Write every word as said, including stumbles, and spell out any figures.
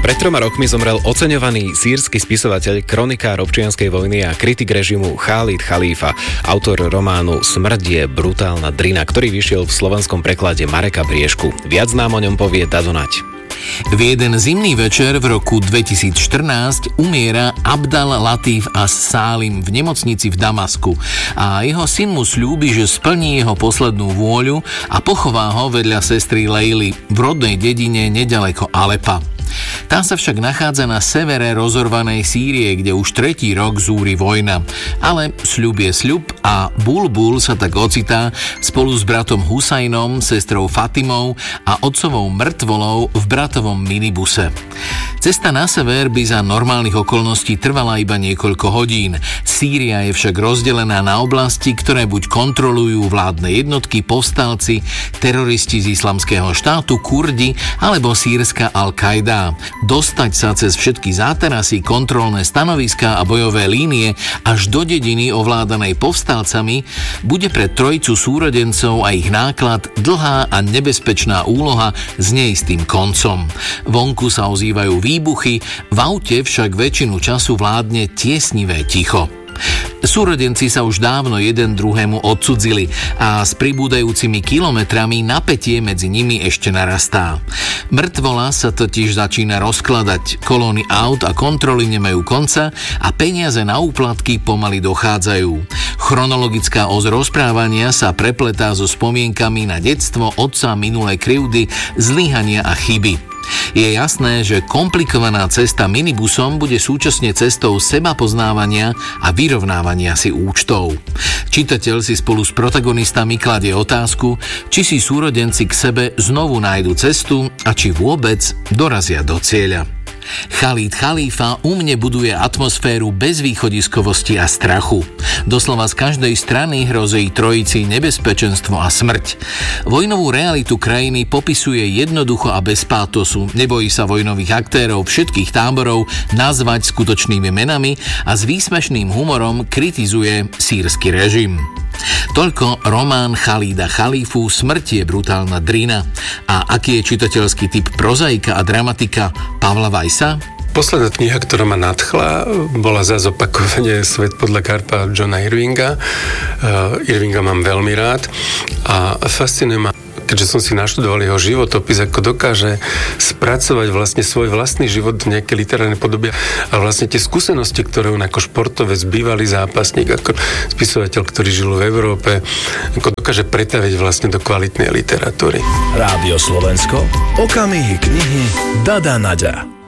Pred troma rokmi zomrel oceňovaný sýrsky spisovateľ, kronikár občianskej vojny a kritik režimu Chalid Chalífa, autor románu Smrť je brutálna drina, ktorý vyšiel v slovenskom preklade Mareka Briešku. Viac nám o ňom povie Dado Naď. V jeden zimný večer v roku dvetisícštrnásť umiera Abdal Latif as-Sálim v nemocnici v Damasku a jeho syn mu sľúbi, že splní jeho poslednú vôľu a pochová ho vedľa sestry Leily v rodnej dedine neďaleko Alepa. Tá sa však nachádza na severe rozorvanej Sýrie, kde už tretí rok zúri vojna. Ale sľub je sľub a Bulbul sa tak ocitá spolu s bratom Husajnom, sestrou Fatimou a otcovou mŕtvolou v bratovom minibuse. Cesta na sever by za normálnych okolností trvala iba niekoľko hodín. Sýria je však rozdelená na oblasti, ktoré buď kontrolujú vládne jednotky, povstalci, teroristi z Islamského štátu, Kurdi alebo sýrska Al-Kaida. Dostať sa cez všetky záterasy, kontrolné stanoviská a bojové línie až do dediny ovládanej povstalcami bude pre trojicu súrodencov a ich náklad dlhá a nebezpečná úloha s neistým koncom. Vonku sa ozývajú výbuchy, v aute však väčšinu času vládne tiesnivé ticho. Súrodenci sa už dávno jeden druhému odcudzili a s pribúdajúcimi kilometrami napätie medzi nimi ešte narastá. Mŕtvola sa totiž začína rozkladať, kolóny aut a kontroly nemajú konca a peniaze na úplatky pomaly dochádzajú. Chronologická os rozprávania sa prepletá so spomienkami na detstvo, otca, minulé krivdy, zlyhania a chyby. Je jasné, že komplikovaná cesta minibusom bude súčasne cestou sebapoznávania a vyrovnávania si účtov. Čitateľ si spolu s protagonistami kladie otázku, či si súrodenci k sebe znovu nájdu cestu a či vôbec dorazia do cieľa. Chalid Chalífa u mne buduje atmosféru bezvýchodiskovosti a strachu. Doslova z každej strany hrozí trojici nebezpečenstvo a smrť. Vojnovú realitu krajiny popisuje jednoducho a bez pátosu. Nebojí sa vojnových aktérov všetkých táborov nazvať skutočnými menami a s výsmešným humorom kritizuje sýrsky režim. Toľko román Chalida Chalífu Smrť je brutálna drina. A aký je čitateľský typ prozaika a dramatika Pavla Weissa? Posledná kniha, ktorá ma nadchla, bola zás opakovanie Svet podľa Karpa Johna Irvinga. Uh, Irvinga mám veľmi rád a fascinuje ma, keďže som si naštudoval jeho životopis, ako dokáže spracovať vlastne svoj vlastný život v nejakej literárnej podobe a vlastne tie skúsenosti, ktoré on ako športovec, bývalý zápasník, ako spisovateľ, ktorý žil v Európe, ako dokáže pretaviť vlastne do kvalitnej literatúry. Rádio Slovensko, okamihy knihy Dada Naďa.